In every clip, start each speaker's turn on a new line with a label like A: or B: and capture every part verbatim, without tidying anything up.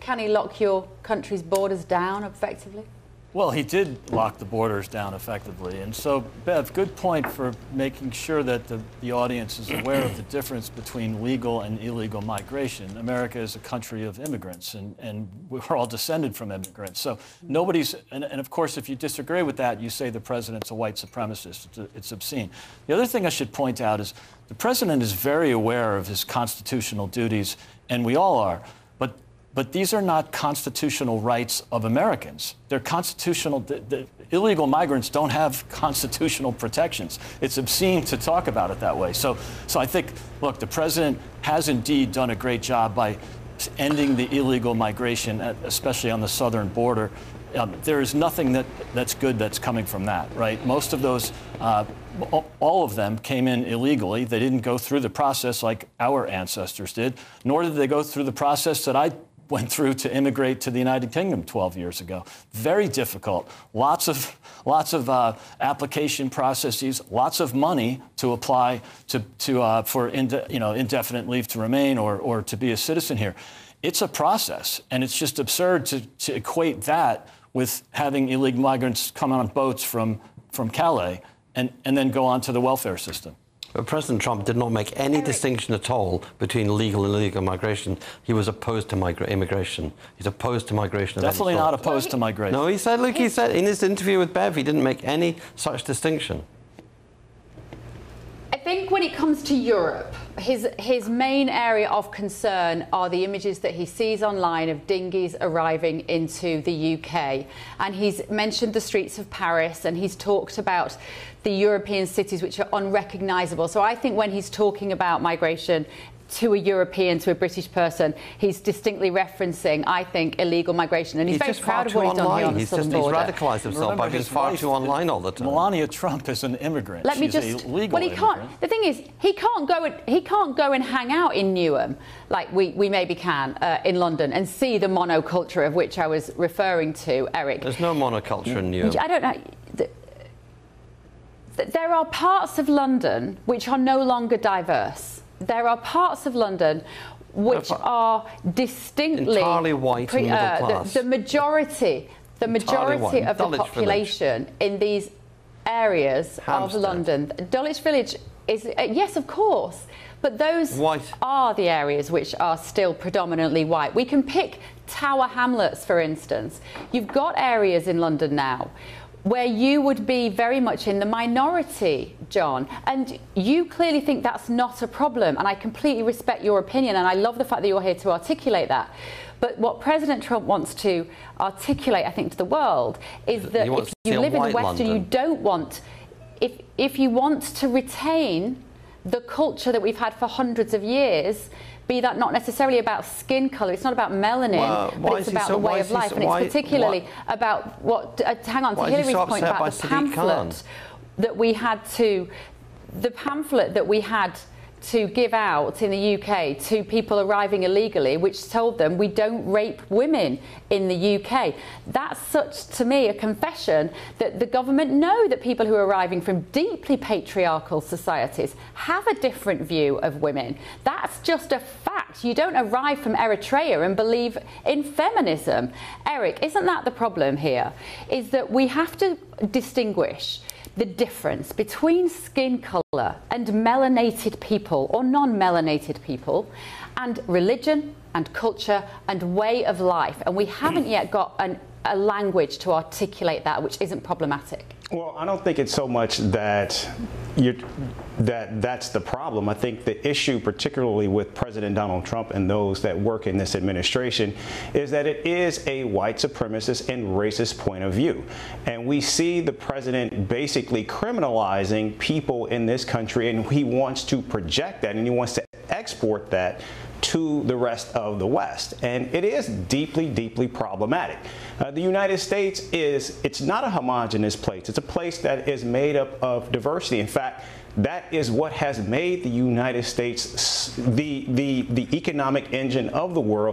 A: can he lock your country's borders down effectively?
B: Well, he did lock the borders down effectively. And so, Bev, good point for making sure that the, the audience is aware of the difference between legal and illegal migration. America is a country of immigrants, and, and we're all descended from immigrants. So nobody's, and, and of course, if you disagree with that, you say the president's a white supremacist. It's, it's obscene. The other thing I should point out is the president is very aware of his constitutional duties, and we all are. But But these are not constitutional rights of Americans. They're constitutional. The, the illegal migrants don't have constitutional protections. It's obscene to talk about it that way. So, so I think, look, the president has indeed done a great job by ending the illegal migration, especially on the southern border. Um, there is nothing that, that's good that's coming from that, right? Most of those, uh, all of them came in illegally. They didn't go through the process like our ancestors did, nor did they go through the process that I went through to immigrate to the United Kingdom twelve years ago. Very difficult. Lots of, lots of uh, application processes, lots of money to apply to, to uh, for inde you know, indefinite leave to remain or, or to be a citizen here. It's a process, and it's just absurd to, to equate that with having illegal migrants come on boats from, from Calais and, and then go on to the welfare system.
C: But President Trump did not make any
A: Eric.
C: distinction at all between legal and illegal migration. He was opposed to migra immigration. He's opposed to migration.
B: Definitely not opposed to migration.
C: No, he said, look, he said in his interview with Bev, he didn't make any such distinction.
A: I think when it comes to Europe, his, his main area of concern are the images that he sees online of dinghies arriving into the U K. And he's mentioned the streets of Paris, and he's talked about the European cities which are unrecognisable. So I think when he's talking about migration to a European, to a British person, he's distinctly referencing, I think, illegal migration. And he's,
C: he's
A: very proud of what he's done here on the southern border.
C: He's radicalised himself
B: Remember
C: by being far
B: wife,
C: too online all the time.
B: Melania Trump is an immigrant.
A: Let me
B: She's
A: just.
B: a legal
A: well, he can't.
B: immigrant.
A: The thing is, he can't go. And, he can't go and hang out in Newham like we, we maybe can uh, in London and see the monoculture of which I was referring to, Eric.
C: There's no monoculture in Newham.
A: I don't know. The, there are parts of London which are no longer diverse. There are parts of London which are distinctly
C: entirely white and middle
A: uh,
C: class.
A: The, the majority, the majority
C: white.
A: of
C: Dulwich
A: the population
C: Village.
A: in these areas
C: Hampstead.
A: of London. Dulwich Village is, uh, yes, of course, but those
C: White.
A: are the areas which are still predominantly white. We can pick Tower Hamlets, for instance. You've got areas in London now where you would be very much in the minority, John, and you clearly think that's not a problem, and I completely respect your opinion, and I love the fact that you're here to articulate that. But what President Trump wants to articulate, I think, to the world is that if you live in the West and you don't want, if, if you want to retain the culture that we've had for hundreds of years, be that not necessarily about skin colour, it's not about melanin,
C: well,
A: but it's about
C: so,
A: the way of life,
C: so,
A: and it's
C: why,
A: particularly
C: why,
A: about what, uh, hang on, to Hillary's
C: so
A: point about the pamphlet that we had to, the pamphlet that we had to give out in the U K to people arriving illegally, which told them we don't rape women in the U K. That's such, to me, a confession that the government know that people who are arriving from deeply patriarchal societies have a different view of women. That's just a fact. You don't arrive from Eritrea and believe in feminism. Eric, isn't that the problem here? Is that we have to distinguish the difference between skin colour and melanated people or non-melanated people and religion and culture and way of life. And we haven't yet got an, a language to articulate that, which isn't problematic.
D: Well, I don't think it's so much that you're, that that's the problem. I think the issue, particularly with President Donald Trump and those that work in this administration, is that it is a white supremacist and racist point of view. And we see the president basically criminalizing people in this country, and he wants to project that, and he wants to export that to the rest of the West. And it is deeply, deeply problematic. Uh, the United States is, it's not a homogenous place. It's a place that is made up of diversity. In fact, that is what has made the United States the, the, the economic engine of the world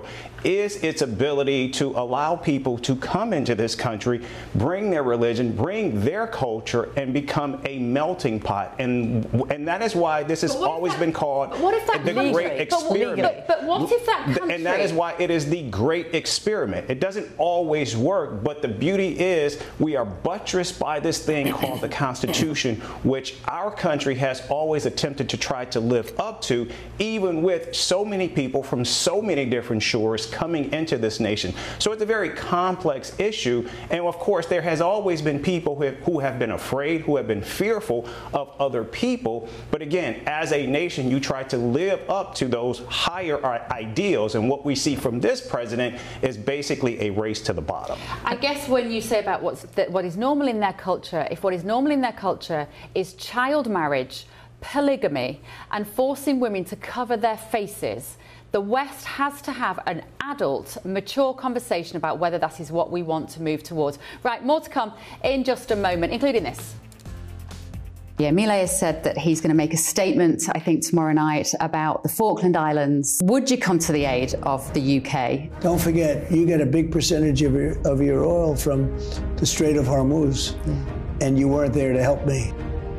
D: is its ability to allow people to come into this country, bring their religion, bring their culture, and become a melting pot. And and that is why this has always
A: that,
D: been called
A: what if that
D: the
A: country,
D: Great Experiment.
A: But, but, but what if that country...
D: And that is why it is the Great Experiment. It doesn't always work, but the beauty is we are buttressed by this thing called the Constitution, which our country has always attempted to try to live up to, even with so many people from so many different shores coming into this nation. So it's a very complex issue, and of course there has always been people who have, who have been afraid, who have been fearful of other people. But again, as a nation, you try to live up to those higher ideals, and what we see from this president is basically a race to the bottom.
A: I guess when you say about what's that what is normal in their culture, if what is normal in their culture is child marriage, polygamy, and forcing women to cover their faces, the West has to have an adult, mature conversation about whether that is what we want to move towards. Right, more to come in just a moment, including this. Yeah, Milei has said that he's going to make a statement, I think, tomorrow night about the Falkland Islands. Would you come to the aid of the U K?
E: Don't forget, you get a big percentage of your, of your oil from the Strait of Hormuz, yeah. and you weren't there to help me.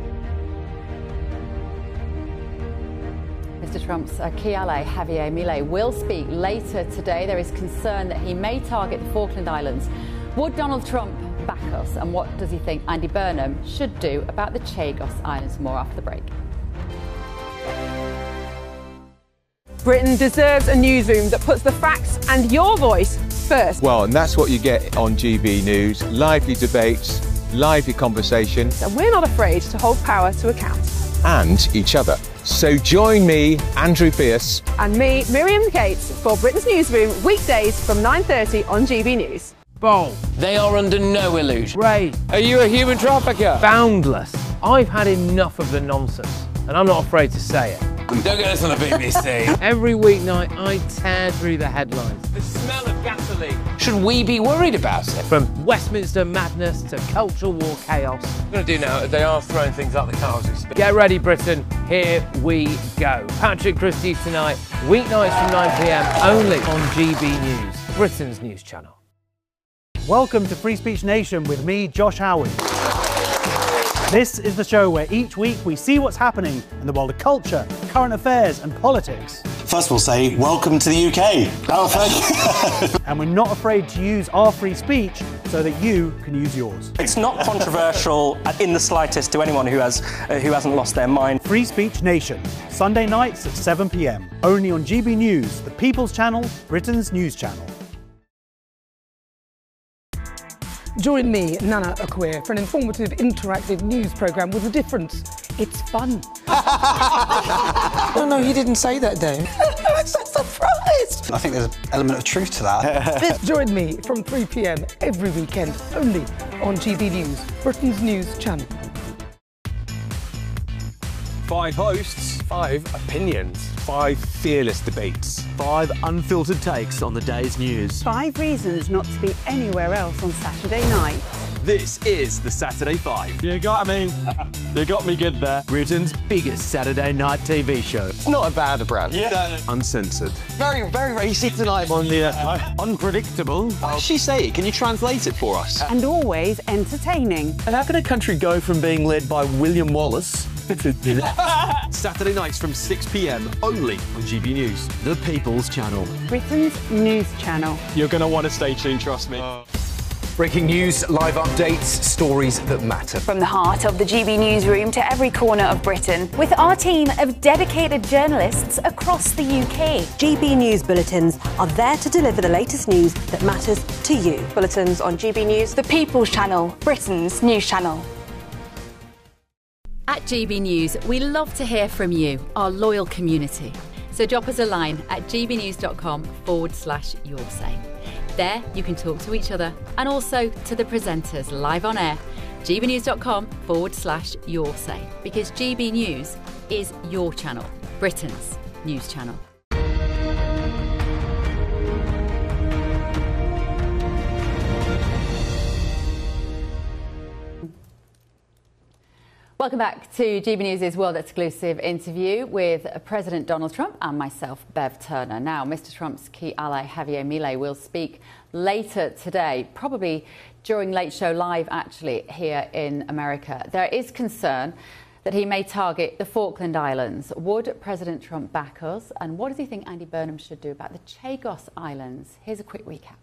A: Mister Trump's uh, key ally, Javier Milei, will speak later today. There is concern that he may target the Falkland Islands. Would Donald Trump back us? And what does he think Andy Burnham should do about the Chagos Islands? More after the break.
F: Britain deserves a newsroom that puts the facts and your voice first.
G: Well, and that's what you get on G B News. Lively debates, lively conversation.
F: And we're not afraid to hold power to account.
G: And each other. So join me, Andrew Pierce.
F: And me, Miriam Cates, for Britain's Newsroom, weekdays from nine thirty on G B News.
H: Bold. They are under no illusion.
I: Ray.
G: Are you a human trafficker?
I: Boundless. I've had enough of the nonsense, and I'm not afraid to say it.
H: Don't get this on the B B C.
I: Every weeknight, I tear through the headlines.
H: The smell of gasoline. Should we be worried about it?
I: From Westminster madness to cultural war chaos.
H: What I'm going to do now, they are throwing things out the car as we speak.
I: Get ready, Britain. Here we go. Patrick Christie tonight, weeknights from nine p m, only on G B News, Britain's news channel.
J: Welcome to Free Speech Nation with me, Josh Howard. This is the show where each week we see what's happening in the world of culture, current affairs and politics.
K: First we'll say, welcome to the U K. Oh, thank you.
J: And we're not afraid to use our free speech so that you can use yours.
L: It's not controversial in the slightest to anyone who, has, uh, who hasn't lost their mind.
J: Free Speech Nation, Sunday nights at seven p m, only on G B News, the People's Channel, Britain's news channel.
F: Join me, Nana Akwe, for an informative, interactive news programme with a difference. It's fun.
E: No, no, he didn't say that, Dave.
F: I'm so surprised.
K: I think there's an element of truth to that.
F: Join me from three p m every weekend, only on G B News, Britain's news channel.
G: Five hosts, five opinions, five fearless debates,
M: five unfiltered takes on the day's news.
N: Five reasons not to be anywhere else on Saturday night.
M: This is the Saturday Five.
O: You got me. You got me good there.
M: Britain's biggest Saturday night T V show.
K: It's not a bad brand.
O: Yeah.
M: Uncensored.
K: Very, very racy tonight.
O: On the uh, unpredictable.
M: What does she say? Can you translate it for us?
N: And always entertaining.
M: And how can a country go from being led by William Wallace Saturday nights from six p m only on G B News, the People's Channel.
N: Britain's news channel.
O: You're going to want to stay tuned, trust me. Uh.
P: Breaking news, live updates, stories that matter.
Q: From the heart of the G B Newsroom to every corner of Britain, with our team of dedicated journalists across the U K.
R: G B News bulletins are there to deliver the latest news that matters to you.
Q: Bulletins on G B News, the People's Channel, Britain's news channel.
S: At G B News, we love to hear from you, our loyal community. So drop us a line at gbnews.com forward slash your say. There you can talk to each other and also to the presenters live on air. gbnews.com forward slash your say. Because G B News is your channel, Britain's news channel.
A: Welcome back to G B News' world exclusive interview with President Donald Trump and myself, Bev Turner. Now, Mister Trump's key ally, Javier Milei, will speak later today, probably during Late Show Live, actually, here in America. There is concern that he may target the Falkland Islands. Would President Trump back us? And what does he think Andy Burnham should do about the Chagos Islands? Here's a quick recap.